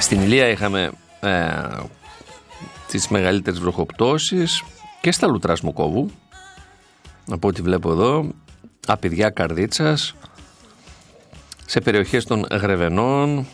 Στην Ηλία είχαμε τις μεγαλύτερες βροχοπτώσεις και στα Λουτρά Σμοκόβου, από ό,τι βλέπω εδώ, Απιδιά Καρδίτσας, σε περιοχές των Γρεβενών.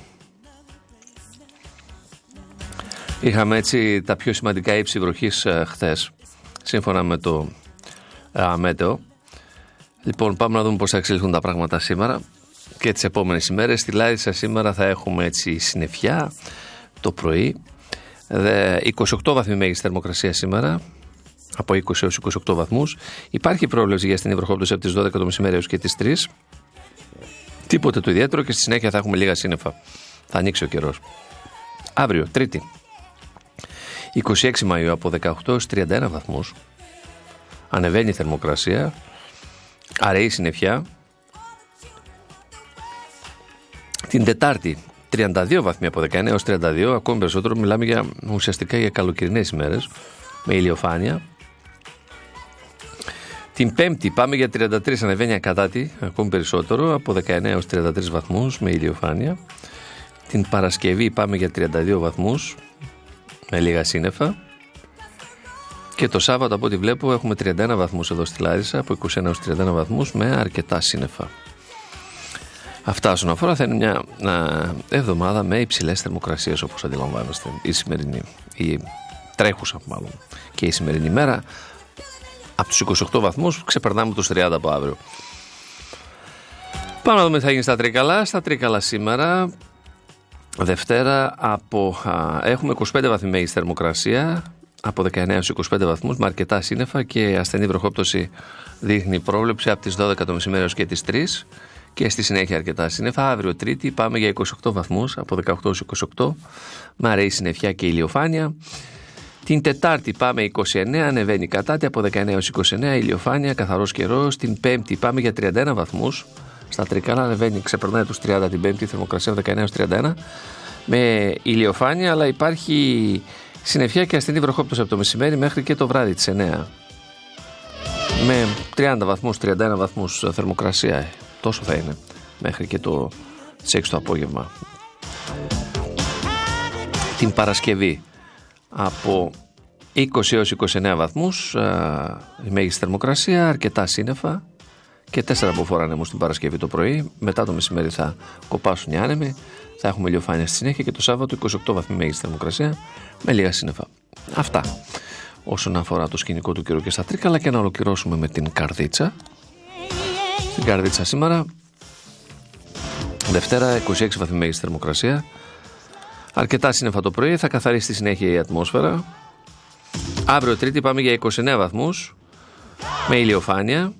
Είχαμε έτσι τα πιο σημαντικά ύψη βροχής χθες, σύμφωνα με το Μέτεο. Λοιπόν, πάμε να δούμε πώς θα εξελιχθούν τα πράγματα σήμερα και τις επόμενες ημέρες. Στη Λάρισα σήμερα θα έχουμε έτσι συννεφιά το πρωί. 28 βαθμοί μέγιστη θερμοκρασία σήμερα, από 20 έως 28 βαθμούς. Υπάρχει πρόβλεψη για στενή βροχόπτωση από τις 12 το μεσημέρι έως και τις 3. Τίποτε το ιδιαίτερο και στη συνέχεια θα έχουμε λίγα σύννεφα. Θα ανοίξει ο καιρός. Αύριο, Τρίτη, 26 Μαΐου, από 18 έως 31 βαθμούς. Ανεβαίνει η θερμοκρασία, αραιή συννεφιά. Την Τετάρτη, 32 βαθμοί από 19 έως 32, ακόμη περισσότερο, μιλάμε ουσιαστικά για καλοκαιρινές ημέρες, με ηλιοφάνεια. Την Πέμπτη πάμε για 33, ανεβαίνει ακατάτη, ακόμη περισσότερο, από 19 έως 33 βαθμούς, με ηλιοφάνεια. Την Παρασκευή πάμε για 32 βαθμούς, με λίγα σύννεφα. Και το Σάββατο, από ό,τι βλέπω, έχουμε 31 βαθμούς εδώ στη Λάρισα, από 21 έως 31 βαθμούς, με αρκετά σύννεφα. Αυτά όσον αφορά, θα είναι μια εβδομάδα με υψηλές θερμοκρασίες, όπως αντιλαμβάνεστε, η σημερινή, η τρέχουσα μάλλον, και η σημερινή μέρα. Από τους 28 βαθμούς ξεπερνάμε τους 30 από αύριο. Πάμε να δούμε τι θα γίνει στα Τρίκαλα. Στα Τρίκαλα σήμερα, Δευτέρα, έχουμε 25 βαθμοί μέγιστη θερμοκρασία, από 19 έως 25 βαθμούς, με αρκετά σύννεφα και ασθενή βροχόπτωση δείχνει πρόβλεψη από τις 12 το μεσημέρι έως και τις 3. Και στη συνέχεια αρκετά σύννεφα. Αύριο Τρίτη πάμε για 28 βαθμούς, από 18 έως 28, με αραιή συννεφιά και ηλιοφάνεια. Την Τετάρτη πάμε 29, ανεβαίνει κατάτη, από 19 έως 29, ηλιοφάνεια, καθαρός καιρός. Την Πέμπτη πάμε για 31 βαθμούς, στα Τρίκαλα, ανεβαίνει, ξεπερνάει τους 30 την Πέμπτη, θερμοκρασία 19 έως 31, με ηλιοφάνεια, αλλά υπάρχει συννεφιά και ασθενή βροχόπτωση από το μεσημέρι μέχρι και το βράδυ τις 9. Με 30 βαθμούς, 31 βαθμούς θερμοκρασία. Τόσο θα είναι μέχρι και το 6 το απόγευμα. Την Παρασκευή από 20 έως 29 βαθμούς η μέγιστη θερμοκρασία, αρκετά σύννεφα και 4 μποφόρ άνεμους την Παρασκευή το πρωί. Μετά το μεσημέρι θα κοπάσουν οι άνεμοι, θα έχουμε ηλιοφάνεια στη συνέχεια και το Σάββατο 28 βαθμοί μέγιστη θερμοκρασία με λίγα σύννεφα. Αυτά όσον αφορά το σκηνικό του καιρού και στα Τρίκαλα, και να ολοκληρώσουμε με την Καρδίτσα. Στην Καρδίτσα σήμερα, Δευτέρα, 26 βαθμοί μέγιστη θερμοκρασία, αρκετά σύννεφα το πρωί, θα καθαρίσει στη συνέχεια η ατμόσφαιρα. Αύριο Τρίτη πάμε για 29 βαθμούς, με ηλιοφάνεια.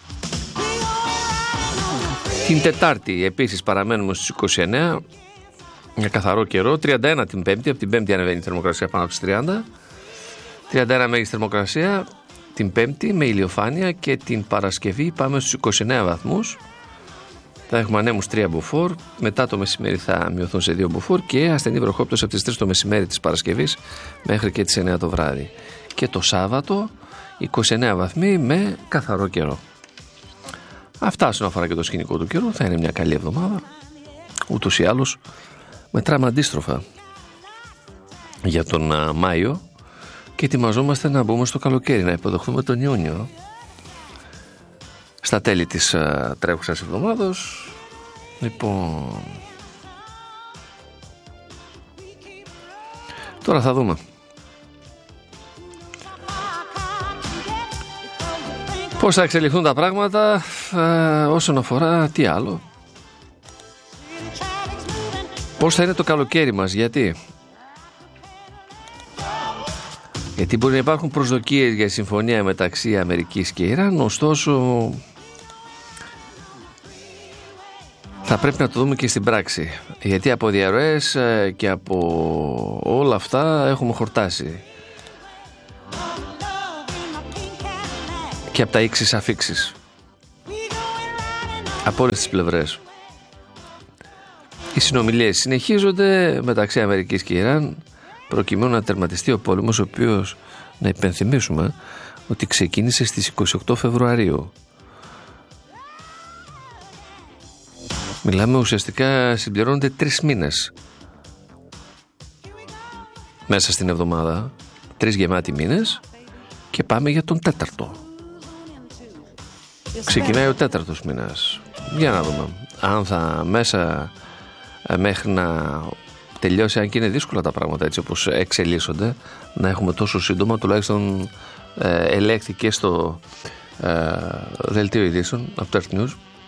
Την Τετάρτη επίσης παραμένουμε στους 29, για καθαρό καιρό. 31 την Πέμπτη, από την Πέμπτη ανεβαίνει η θερμοκρασία πάνω από τις 30. 31 μέγιστη θερμοκρασία την Πέμπτη με ηλιοφάνεια, και την Παρασκευή πάμε στους 29 βαθμούς. Θα έχουμε ανέμους 3 μποφόρ, μετά το μεσημέρι θα μειωθούν σε 2 μποφόρ και ασθενή βροχόπτωση από τις 3 το μεσημέρι της Παρασκευής μέχρι και τις 9 το βράδυ. Και το Σάββατο 29 βαθμοί με καθαρό καιρό. Αυτά όσον αφορά και το σκηνικό του καιρού. Θα είναι μια καλή εβδομάδα. Ούτως ή άλλως μετράμε αντίστροφα για τον Μάιο και ετοιμαζόμαστε να μπούμε στο καλοκαίρι, να υποδεχθούμε τον Ιούνιο. Στα τέλη της τρέχουσας εβδομάδος. Λοιπόν, τώρα θα δούμε πώς θα εξελιχθούν τα πράγματα όσον αφορά τι άλλο, πώς θα είναι το καλοκαίρι μας. Γιατί μπορεί να υπάρχουν προσδοκίες για συμφωνία μεταξύ Αμερικής και Ιράν, ωστόσο θα πρέπει να το δούμε και στην πράξη, γιατί από διαρροές και από όλα αυτά έχουμε χορτάσει, και από τα ίξις αφίξεις από όλες τις πλευρές. Οι συνομιλίες συνεχίζονται μεταξύ Αμερικής και Ιράν, προκειμένου να τερματιστεί ο πόλεμος, ο οποίος, να υπενθυμίσουμε, ότι ξεκίνησε στις 28 Φεβρουαρίου. Μιλάμε, ουσιαστικά συμπληρώνονται 3 μήνες μέσα στην εβδομάδα, 3 γεμάτοι μήνες, και πάμε για τον 4ο. Ξεκινάει ο 4ος μήνας. Για να δούμε αν θα μέσα μέχρι να τελειώσει, αν και είναι δύσκολα τα πράγματα έτσι όπως εξελίσσονται, να έχουμε τόσο σύντομα, τουλάχιστον ελέγχθηκε στο δελτίο ειδήσεων από το Earth News.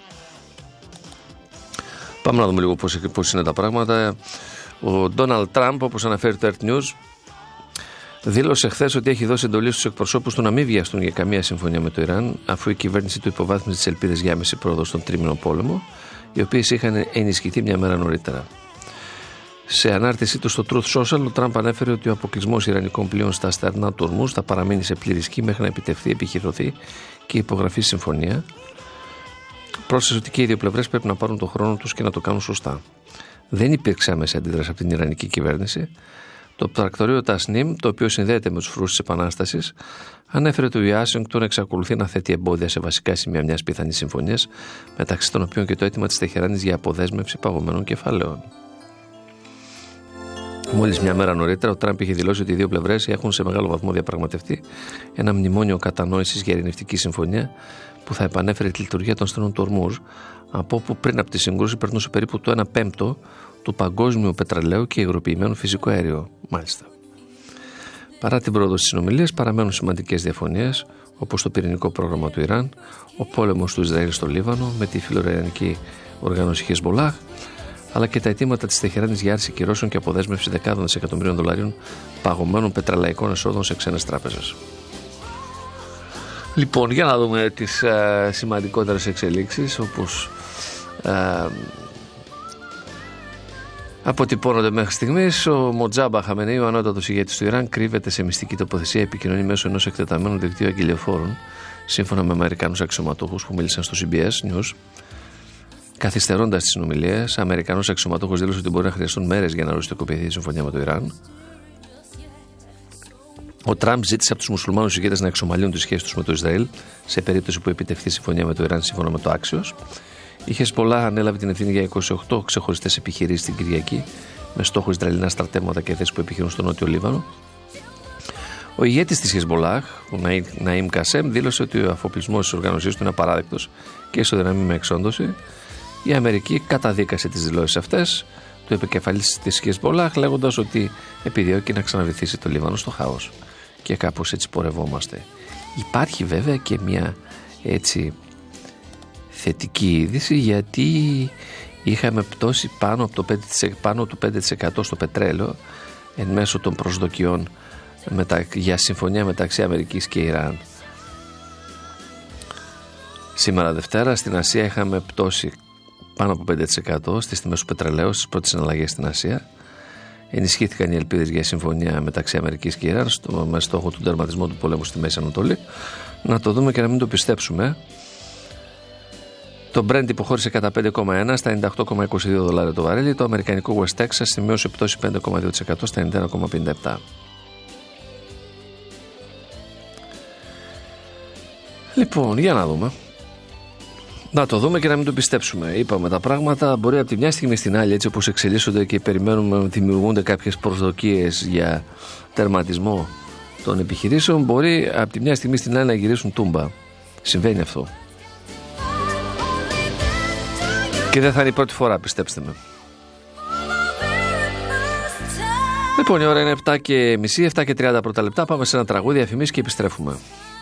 Πάμε να δούμε λίγο πώς είναι τα πράγματα. Ο Ντόναλντ Τραμπ, όπως αναφέρει το Earth News, δήλωσε χθες ότι έχει δώσει εντολή στους εκπροσώπους του να μην βιαστούν για καμία συμφωνία με το Ιράν, αφού η κυβέρνηση του υποβάθμισε τις ελπίδες για άμεση πρόοδο στον τρίμηνο πόλεμο, οι οποίες είχαν ενισχυθεί μια μέρα νωρίτερα. Σε ανάρτησή του στο Truth Social, ο Τραμπ ανέφερε ότι ο αποκλεισμός ιρανικών πλοίων στα στερνά του Ορμούζ θα παραμείνει σε πλήρη ισχύ μέχρι να επιτευχθεί, επιχειρωθεί και υπογραφεί συμφωνία. Πρόσθεσε ότι και οι δύο πλευρές πρέπει να πάρουν τον χρόνο τους και να το κάνουν σωστά. Δεν υπήρξε άμεση αντίδραση από την Ιρανική κυβέρνηση. Το πρακτορείο Τασνίμ, το οποίο συνδέεται με τους φρουρούς της Επανάστασης, ανέφερε ότι η Ουάσιγκτον εξακολουθεί να θέτει εμπόδια σε βασικά σημεία μιας πιθανής συμφωνίας, μεταξύ των οποίων και το αίτημα της Τεχεράνης για αποδέσμευση παγωμένων κεφαλαίων. Μόλις μια μέρα νωρίτερα, ο Τραμπ είχε δηλώσει ότι οι δύο πλευρές έχουν σε μεγάλο βαθμό διαπραγματευτεί ένα μνημόνιο κατανόησης για ειρηνευτική συμφωνία που θα επανέφερε τη λειτουργία των στενών του Ορμούζ, από όπου πριν από τη σύγκρουση περνούσε περίπου το 1/5 του παγκόσμιου πετρελαίου και υγροποιημένου φυσικού αέριο. Μάλιστα. Παρά την πρόοδο στις συνομιλίες, παραμένουν σημαντικές διαφωνίες, όπως το πυρηνικό πρόγραμμα του Ιράν, ο πόλεμος του Ισραήλ στο Λίβανο με τη φιλοϊρανική οργάνωση Χεσμολάχ, αλλά και τα αιτήματα της Τεχεράνης για άρση κυρώσεων και αποδέσμευση δεκάδων δισεκατομμυρίων δολαρίων παγωμένων πετρελαϊκών εσόδων σε ξένες τράπεζες. Λοιπόν, για να δούμε τις σημαντικότερες εξελίξεις, όπως αποτυπώνονται μέχρι στιγμής. Ο Μοτζάμπα Χαμενεϊ, ο ανώτατος ηγέτης του Ιράν, κρύβεται σε μυστική τοποθεσία, επικοινωνεί μέσω ενός εκτεταμένου δικτύου αγγελιοφόρων, σύμφωνα με Αμερικανούς αξιωματούχους που μίλησαν στο CBS News. Καθυστερώντας τις συνομιλίες, Αμερικανός αξιωματούχος δήλωσε ότι μπορεί να χρειαστούν μέρες για να οριστικοποιηθεί η συμφωνία με το Ιράν. Ο Τραμπ ζήτησε από τους μουσουλμάνους ηγέτες να εξομαλύνουν τις σχέσεις τους με το Ισραήλ σε περίπτωση που επιτευχθεί συμφωνία με το Ιράν, σύμφωνα με το Axios. Η Χεσμολάχ ανέλαβε την ευθύνη για 28 ξεχωριστές επιχειρήσεις την Κυριακή, με στόχο Ισραηλινά στρατεύματα και θέσεις που επιχειρούν στο νότιο Λίβανο. Ο ηγέτης της Χεσμολάχ, ο Ναΐμ Κασέμ, δήλωσε ότι ο αφοπλισμός της οργάνωσής του είναι απαράδεκτος και ισοδυναμεί με εξόντωση. Η Αμερική καταδίκασε τις δηλώσεις αυτές του επικεφαλής της Χεσμολάχ, λέγοντας ότι επιδιώκει να ξαναβυθίσει το Λίβανο στο χάος. Και κάπως έτσι πορευόμαστε. Υπάρχει βέβαια και μια έτσι θετική είδηση, γιατί είχαμε πτώσει πάνω του 5% στο πετρέλαιο εν μέσω των προσδοκιών για συμφωνία μεταξύ Αμερικής και Ιράν. Σήμερα Δευτέρα στην Ασία είχαμε πτώσει πάνω από 5% στις τιμές του πετρελαίου στις πρώτες συναλλαγές στην Ασία. Ενισχύθηκαν οι ελπίδες για συμφωνία μεταξύ Αμερικής και Ιράν με στόχο του τερματισμό του πολέμου στη Μέση Ανατολή. Να το δούμε και να μην το πιστέψουμε. Το Brent υποχώρησε κατά 5,1 στα 98,22 δολάρια το βαρέλι. Το αμερικανικό West Texas σημείωσε πτώση 5,2% στα 91,57. Λοιπόν, για να δούμε. Να το δούμε και να μην το πιστέψουμε. Είπαμε τα πράγματα μπορεί από τη μια στιγμή στην άλλη, έτσι όπως εξελίσσονται και περιμένουμε να δημιουργούνται κάποιες προσδοκίες για τερματισμό των επιχειρήσεων, μπορεί από τη μια στιγμή στην άλλη να γυρίσουν τούμπα. Συμβαίνει αυτό. Και δεν θα είναι η πρώτη φορά, πιστέψτε με. Λοιπόν, η ώρα είναι 7:30, 7:30 πρώτα λεπτά. Πάμε σε ένα τραγούδι, διαφημίσεις και επιστρέφουμε.